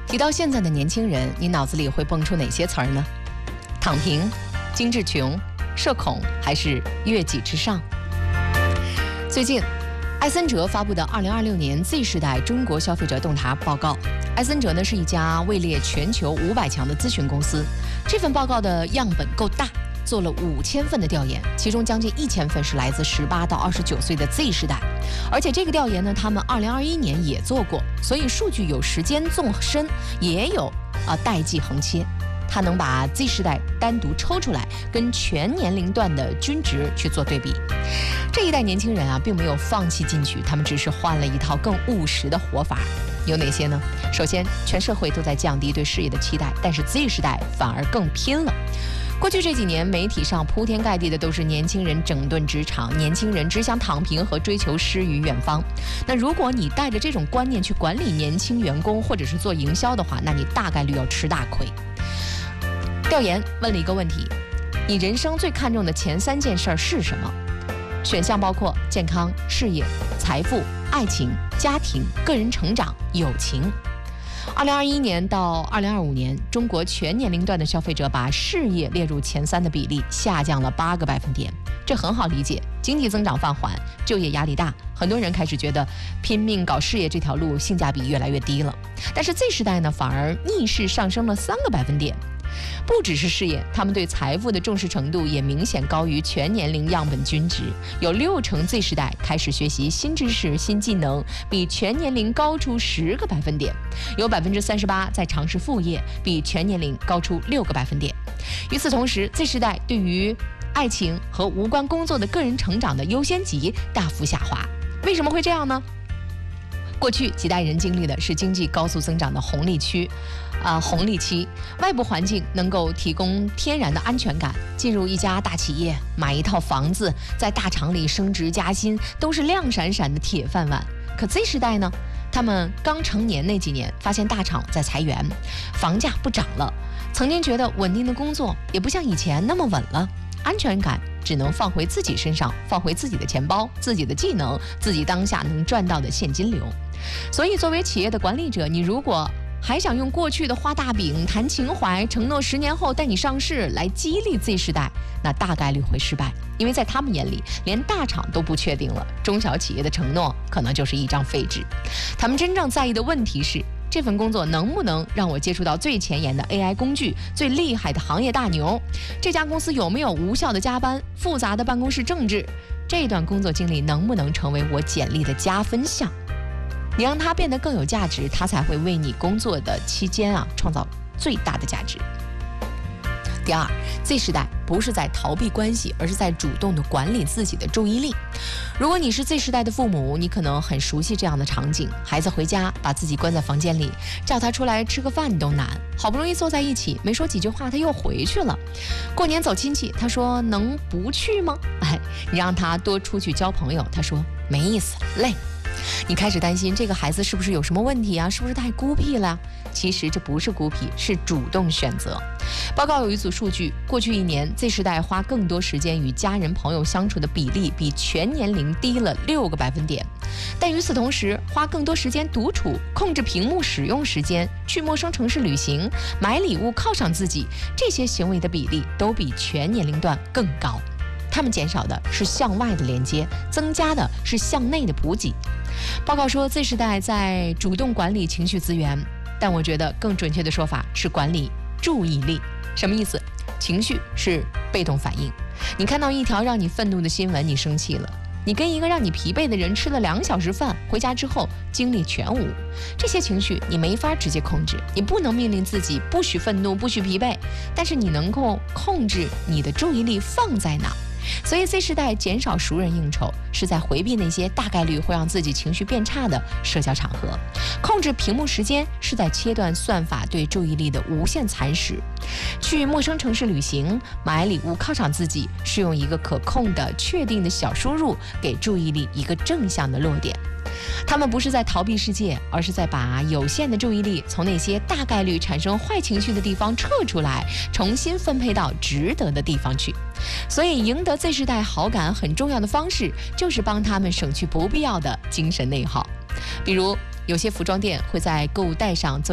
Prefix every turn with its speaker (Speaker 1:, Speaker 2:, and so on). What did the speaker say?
Speaker 1: 提到现在的年轻人，你脑子里会蹦出哪些词儿呢？躺平、精致穷、社恐，还是悦己之上？最近，艾森哲发布的2026年 Z 世代中国消费者洞察报告。艾森哲呢是一家位列全球500强的咨询公司。这份报告的样本够大，做了5000份的调研，其中将近1000份是来自18到29岁的 Z 世代。而且这个调研呢，他们2021年也做过，所以数据有时间纵深，也有代际横切。他能把 Z 世代单独抽出来，跟全年龄段的均值去做对比。这一代年轻人并没有放弃进取，他们只是换了一套更务实的活法。有哪些呢？首先，全社会都在降低对事业的期待，但是 Z 世代反而更拼了。过去这几年，媒体上铺天盖地的都是年轻人整顿职场，年轻人只想躺平和追求诗与远方。那如果你带着这种观念去管理年轻员工，或者是做营销的话，那你大概率要吃大亏。调研问了一个问题：你人生最看重的前3件事是什么？选项包括健康、事业、财富、爱情、家庭、个人成长、友情。2021年到2025年，中国全年龄段的消费者把事业列入前3的比例下降了8个百分点。这很好理解，经济增长放缓，就业压力大，很多人开始觉得拼命搞事业这条路性价比越来越低了。但是 Z 世代呢，反而逆势上升了3个百分点。不只是事业，他们对财富的重视程度也明显高于全年龄样本均值。有60% Z 世代开始学习新知识、新技能，比全年龄高出10个百分点。有38%在尝试副业，比全年龄高出6个百分点。与此同时 ，Z 世代对于爱情和无关工作的个人成长的优先级大幅下滑。为什么会这样呢？过去几代人经历的是经济高速增长的红利期，外部环境能够提供天然的安全感。进入一家大企业，买一套房子，在大厂里升职加薪，都是亮闪闪的铁饭碗。可 Z 世代呢？他们刚成年那几年，发现大厂在裁员，房价不涨了，曾经觉得稳定的工作也不像以前那么稳了，安全感只能放回自己身上，放回自己的钱包、自己的技能、自己当下能赚到的现金流。所以作为企业的管理者，你如果还想用过去的画大饼、谈情怀、承诺10年后带你上市来激励 Z 世代，那大概率会失败。因为在他们眼里，连大厂都不确定了，中小企业的承诺可能就是一张废纸。他们真正在意的问题是，这份工作能不能让我接触到最前沿的 AI 工具、最厉害的行业大牛？这家公司有没有无效的加班、复杂的办公室政治？这段工作经历能不能成为我简历的加分项？你让它变得更有价值，它才会为你工作的期间创造最大的价值。第二 ，Z 世代不是在逃避关系，而是在主动的管理自己的注意力。如果你是 Z 世代的父母，你可能很熟悉这样的场景：孩子回家，把自己关在房间里，叫他出来吃个饭都难。好不容易坐在一起，没说几句话，他又回去了。过年走亲戚，他说能不去吗？你让他多出去交朋友，他说没意思，累。你开始担心这个孩子是不是有什么问题是不是太孤僻了？其实这不是孤僻，是主动选择。报告有一组数据，过去1年 Z 世代花更多时间与家人朋友相处的比例比全年龄低了6个百分点。但与此同时，花更多时间独处、控制屏幕使用时间、去陌生城市旅行、买礼物犒赏自己，这些行为的比例都比全年龄段更高。他们减少的是向外的连接，增加的是向内的补给。报告说 Z 世代在主动管理情绪资源，但我觉得更准确的说法是管理注意力。什么意思？情绪是被动反应。你看到一条让你愤怒的新闻，你生气了；你跟一个让你疲惫的人吃了2小时饭，回家之后精力全无。这些情绪你没法直接控制，你不能命令自己不许愤怒、不许疲惫，但是你能够控制你的注意力放在哪。所以 Z 世代减少熟人应酬，是在回避那些大概率会让自己情绪变差的社交场合；控制屏幕时间，是在切断算法对注意力的无限蚕食；去陌生城市旅行、买礼物犒赏自己，是用一个可控的、确定的小输入，给注意力一个正向的落点。他们不是在逃避世界，而是在把有限的注意力从那些大概率产生坏情绪的地方撤出来，重新分配到值得的地方去。所以赢得 Z 世代好感很重要的方式，就是帮他们省去不必要的精神内耗。比如有些服装店会在购物袋上做